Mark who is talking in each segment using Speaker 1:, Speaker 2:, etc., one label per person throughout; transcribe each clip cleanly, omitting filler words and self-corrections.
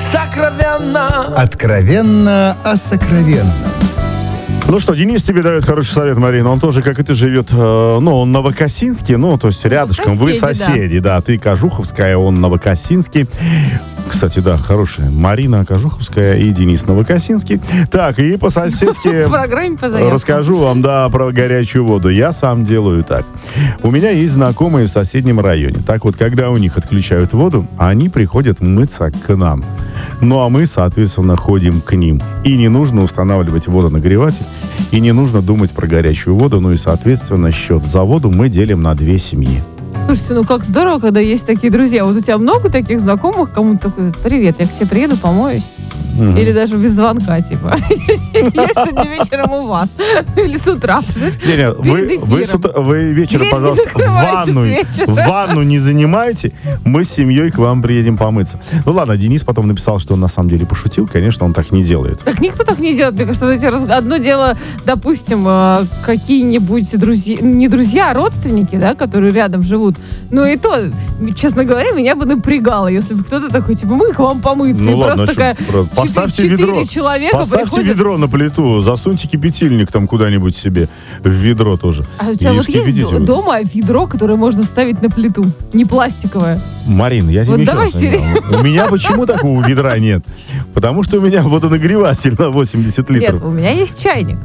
Speaker 1: сокровенно.
Speaker 2: Откровенно о сокровенном.
Speaker 3: Ну что, Денис тебе дает хороший совет, Марина. Он тоже, как и ты, живет, он Новокосинский, то есть рядышком. Вы соседи, да. Ты Кожуховская, он Новокосинский. Кстати, да, хорошая. Марина Кожуховская и Денис Новокосинский. Так, и по-соседски расскажу вам, про горячую воду. Я сам делаю так. У меня есть знакомые в соседнем районе. Так вот, когда у них отключают воду, они приходят мыться к нам. Ну, а мы, соответственно, ходим к ним. И не нужно устанавливать водонагреватель, и не нужно думать про горячую воду. Ну и, соответственно, счет за воду мы делим на 2 семьи.
Speaker 4: Слушайте, как здорово, когда есть такие друзья. Вот у тебя много таких знакомых, кому-то такой: привет, я к тебе приеду, помоюсь. Или даже без звонка, типа. Я сегодня вечером у вас. Или с утра.
Speaker 3: Вы вечером, пожалуйста, ванну не занимайте. Мы с семьей к вам приедем помыться. Ну ладно, Денис потом написал, что он на самом деле пошутил. Конечно, он так не делает.
Speaker 4: Так никто так не делает. Мне кажется, одно дело, допустим, какие-нибудь друзья, не друзья, а родственники, да, которые рядом живут. Ну и то, честно говоря, меня бы напрягало, если бы кто-то такой, типа, мы к вам помыться.
Speaker 3: Ну
Speaker 4: и
Speaker 3: ладно,
Speaker 4: просто такая...
Speaker 3: Поставьте ведро на плиту, засуньте кипятильник там куда-нибудь себе в ведро тоже.
Speaker 4: А у тебя вот есть дома ведро, которое можно ставить на плиту? Не пластиковое.
Speaker 3: Марина, я тебе еще раз говорю. У меня почему такого ведра нет? Потому что у меня водонагреватель на 80 литров.
Speaker 4: Нет, у меня есть чайник.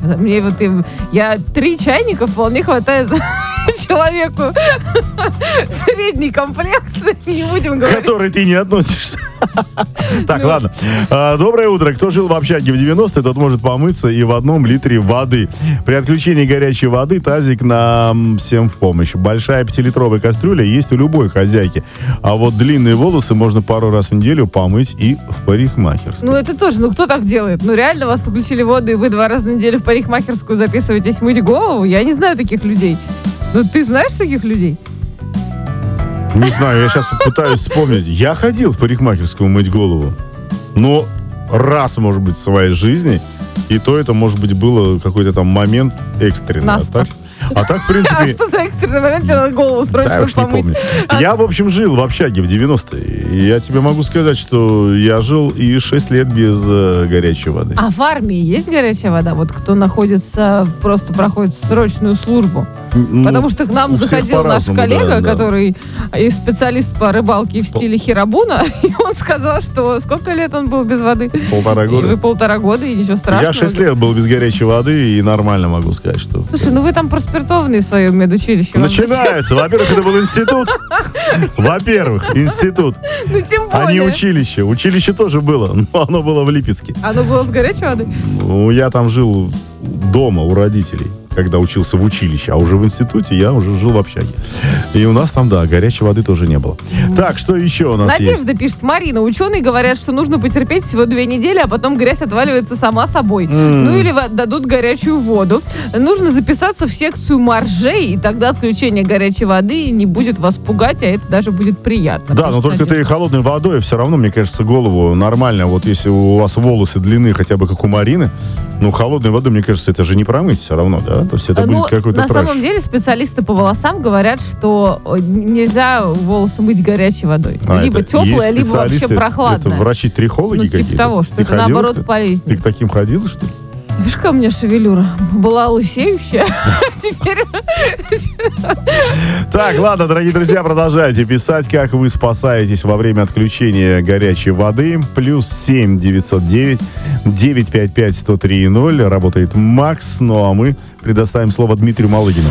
Speaker 4: Я 3 чайника вполне хватает человеку средней комплекции, не будем говорить.
Speaker 3: К которой ты не относишься. Так, ладно. Доброе утро. Кто жил в общаге в 90-е, тот может помыться и в 1 литре воды. При отключении горячей воды тазик нам всем в помощь. Большая 5-литровая кастрюля есть у любой хозяйки. А вот длинные волосы можно пару раз в неделю помыть и в парикмахерской.
Speaker 4: Это тоже. Кто так делает? Реально вас подключили воду, и вы 2 раза в неделю в парикмахерскую записываетесь мыть голову? Я не знаю таких людей. Ты знаешь таких людей?
Speaker 3: Не знаю, я сейчас пытаюсь вспомнить. Я ходил в парикмахерскую мыть голову. Но раз, может быть, в своей жизни. И то это, может быть, было какой-то там момент экстренный. А так, в принципе...
Speaker 4: А что за экстренный момент? Тебе надо голову срочно помыть.
Speaker 3: Не помню. Я, в общем, жил в общаге в 90-е. И я тебе могу сказать, что я жил и 6 лет без горячей воды.
Speaker 4: А в армии есть горячая вода? Вот кто находится, просто проходит срочную службу? Потому что к нам заходил наш коллега, который специалист по рыбалке в стиле Хирабуна, и он сказал, что сколько лет он был без воды?
Speaker 3: 1,5 года.
Speaker 4: 1,5 года, и ничего страшного.
Speaker 3: Я 6 лет был без горячей воды, и нормально могу сказать, что...
Speaker 4: Слушай, вы там проспиртованные в своем медучилище.
Speaker 3: Начинается. Во-первых, это был институт. Во-первых, институт.
Speaker 4: Тем более.
Speaker 3: А не училище. Училище тоже было, но оно было в Липецке.
Speaker 4: Оно было с горячей водой?
Speaker 3: Я там жил дома у родителей, когда учился в училище, а уже в институте я уже жил в общаге. И у нас там, горячей воды тоже не было. Так, что еще у нас есть?
Speaker 4: Надежда пишет: Марина, ученые говорят, что нужно потерпеть всего 2 недели, а потом грязь отваливается сама собой. Или дадут горячую воду. Нужно записаться в секцию моржей, и тогда отключение горячей воды не будет вас пугать, а это даже будет приятно.
Speaker 3: Да, но только ты холодной водой все равно, мне кажется, голову нормально. Вот если у вас волосы длины хотя бы как у Марины, холодной водой, мне кажется, это же не промыть все равно, да? То есть это будет какой-то
Speaker 4: на самом деле специалисты по волосам говорят, что нельзя волосы мыть горячей водой. Либо теплая, либо вообще прохладная.
Speaker 3: Это врачи-трихологи какие-то?
Speaker 4: Типа того, что это наоборот полезнее.
Speaker 3: Ты к таким ходила, что ли?
Speaker 4: Видишь, какая у меня шевелюра. Была лысеющая, теперь...
Speaker 3: Так, ладно, дорогие друзья, продолжайте писать, как вы спасаетесь во время отключения горячей воды. +7 909 955 103 0. Работает Макс. Ну а мы предоставим слово Дмитрию Малыгину.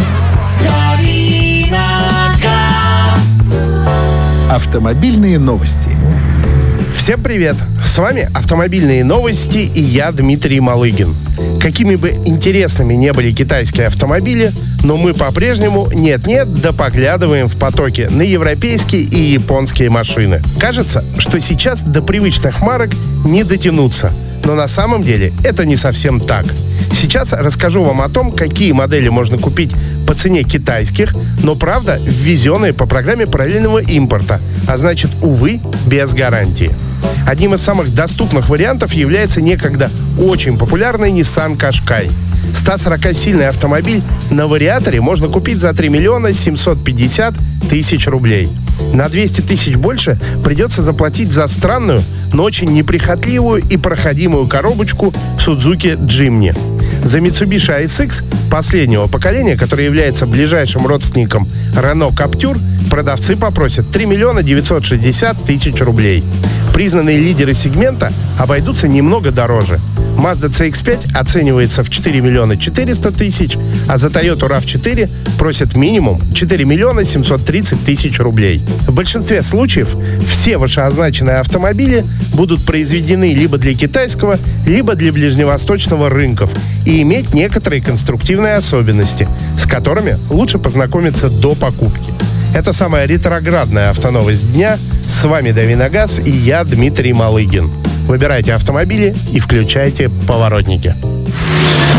Speaker 2: Автомобильные новости.
Speaker 1: Всем привет! С вами «Автомобильные новости» и я, Дмитрий Малыгин. Какими бы интересными не были китайские автомобили, но мы по-прежнему нет-нет да поглядываем в потоке на европейские и японские машины. Кажется, что сейчас до привычных марок не дотянуться. Но на самом деле это не совсем так. Сейчас расскажу вам о том, какие модели можно купить по цене китайских, но, правда, ввезенные по программе параллельного импорта, а значит, увы, без гарантии. Одним из самых доступных вариантов является некогда очень популярный Nissan Qashqai. 140-сильный автомобиль на вариаторе можно купить за 3 750 000 рублей. На 200 тысяч больше придется заплатить за странную, но очень неприхотливую и проходимую коробочку Suzuki Jimny. За Mitsubishi ASX последнего поколения, который является ближайшим родственником Renault Captur, продавцы попросят 3 миллиона 960 тысяч рублей. Признанные лидеры сегмента обойдутся немного дороже. Mazda CX-5 оценивается в 4 миллиона 400 тысяч, а за Toyota RAV4 просят минимум 4 миллиона 730 тысяч рублей. В большинстве случаев все вышеозначенные автомобили будут произведены либо для китайского, либо для ближневосточного рынков и иметь некоторые конструктивные особенности, с которыми лучше познакомиться до покупки. Это самая ретроградная автоновость дня. С вами Давиногаз и я, Дмитрий Малыгин. Выбирайте автомобили и включайте поворотники.